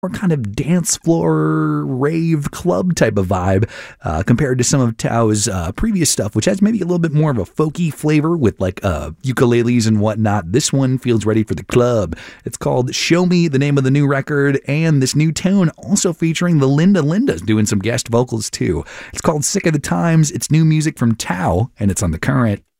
more kind of dance floor, rave, club type of vibe compared to some of Tao's previous stuff, which has maybe a little bit more of a folky flavor with like ukuleles and whatnot. This one feels ready for the club. It's called Show Me, the name of the new record, and this new tune also featuring the Linda Lindas doing some guest vocals too. It's called Sick of the Times. It's new music from Tao, and it's on The Current.